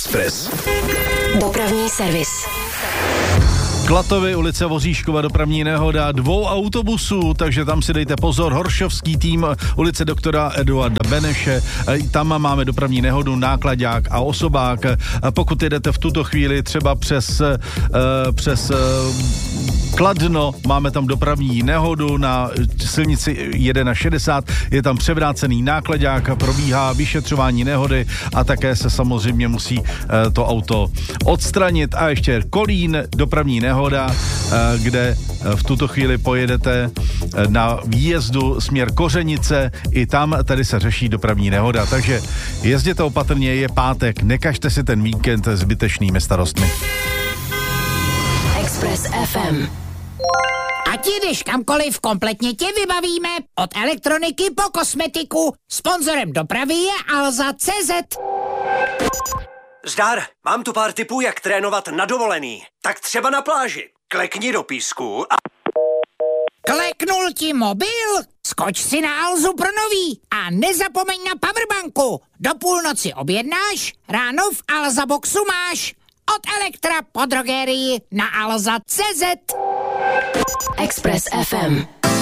Express. Dopravní servis. Klatovy, ulice Voříškova, dopravní nehoda 2 autobusů, takže tam si dejte pozor, horšovský tým, ulice doktora Eduarda Beneše, tam máme dopravní nehodu, nákladák a osobák. Pokud jedete v tuto chvíli třeba přes Kladno, máme tam dopravní nehodu na silnici 1/60, je tam převrácený nákladák, probíhá vyšetřování nehody a také se samozřejmě musí to auto odstranit. A ještě Kolín, dopravní nehoda, kde v tuto chvíli pojedete na výjezdu směr Kořenice, i tam tady se řeší dopravní nehoda. Takže jezděte opatrně, je pátek, nekažte si ten víkend zbytečnými starostmi. Express FM. Ať jdeš kamkoliv, kompletně tě vybavíme. Od elektroniky po kosmetiku. Sponzorem dopravy je Alza.cz. Zdar, mám tu pár tipů, jak trénovat na dovolený. Tak třeba na pláži. Klekni do písku a... Kleknul ti mobil? Skoč si na Alzu pro nový a nezapomeň na powerbanku. Do půlnoci objednáš, ráno v Alza Boxu máš. Od Elektra po drogerii na Alza.cz. Express FM.